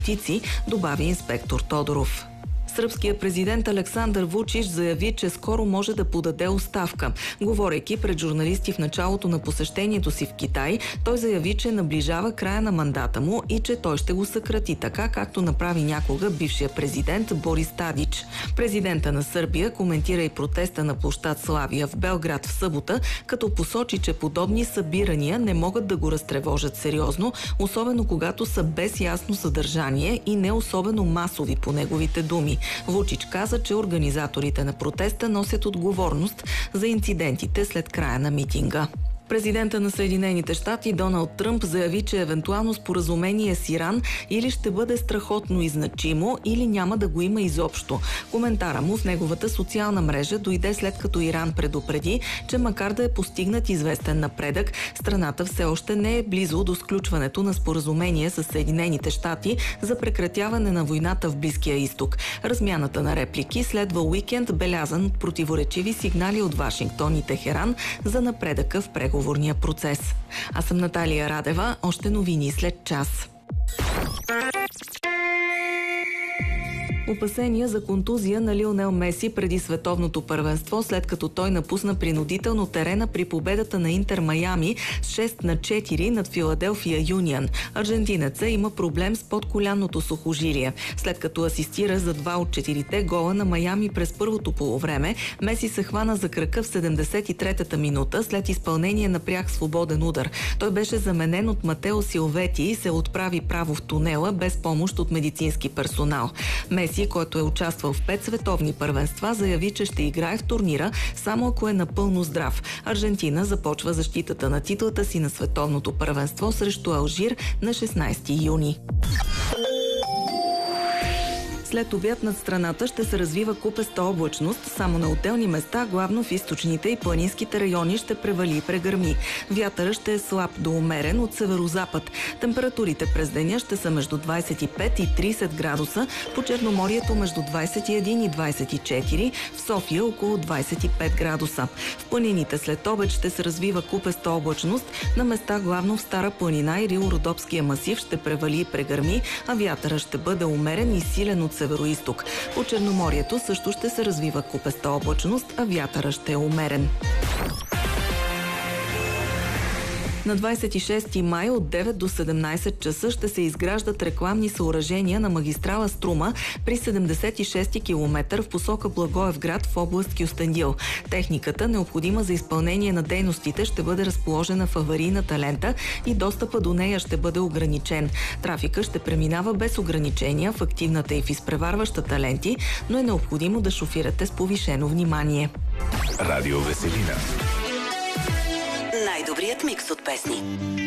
добави инспектор Тодоров. Сръбският президент Александър Вучич заяви, че скоро може да подаде оставка. Говорейки пред журналисти в началото на посещението си в Китай, той заяви, че наближава края на мандата му и че той ще го съкрати, така както направи някога бившия президент Борис Тадич. Президента на Сърбия коментира и протеста на площад Славия в Белград в събота, като посочи, че подобни събирания не могат да го разтревожат сериозно, особено когато са без ясно съдържание и не особено масови, по неговите думи. Вучич каза, че организаторите на протеста носят отговорност за инцидентите след края на митинга. Президента на Съединените щати Доналд Тръмп заяви, че евентуално споразумение с Иран или ще бъде страхотно и значимо, или няма да го има изобщо. Коментара му в неговата социална мрежа дойде след като Иран предупреди, че макар да е постигнат известен напредък, страната все още не е близо до сключването на споразумение с Съединените щати за прекратяване на войната в Близкия изток. Размяната на реплики следва уикенд, белязан от противоречиви сигнали от Вашингтон и Техеран за напредъка в преговорния процес. Аз съм Наталия Радева. Още новини след час. Опасения за контузия на Лионел Меси преди световното първенство, след като той напусна принудително терена при победата на Интер Майами с 6-4 над Филаделфия Юнион. Аржентинеца има проблем с подколянното сухожилие. След като асистира за 2 от 4 гола на Майами през първото полувреме, Меси се хвана за крака в 73-та минута след изпълнение на пряк свободен удар. Той беше заменен от Матео Силвети и се отправи право в тунела без помощ от медицински персонал. Меси, който е участвал в 5 световни първенства, заяви, че ще играе в турнира само ако е напълно здрав. Аржентина започва защитата на титлата си на световното първенство срещу Алжир на 16 юни. След обяд над страната ще се развива купеста облачност. Само на отделни места, главно в източните и планинските райони, ще превали и прегърми. Вятърът ще е слаб до умерен от северозапад. Температурите през деня ще са между 25 и 30 градуса, по Черноморието между 21 и 24, в София около 25 градуса. В планините след обед ще се развива купеста облачност. На места главно в Стара планина и Рило-Родопския масив ще превали и прегърми, а вятърът ще бъде умерен и силен от североизток. По Черноморието също ще се развива купеста облачност, а вятърът ще е умерен. На 26 май от 9 до 17 часа ще се изграждат рекламни съоръжения на магистрала Струма при 76-ти километър в посока Благоевград в област Кюстендил. Техниката, необходима за изпълнение на дейностите, ще бъде разположена в аварийната лента и достъпа до нея ще бъде ограничен. Трафика ще преминава без ограничения в активната и в изпреварващата ленти, но е необходимо да шофирате с повишено внимание. Радио Веселина. Най-добрият микс от песни.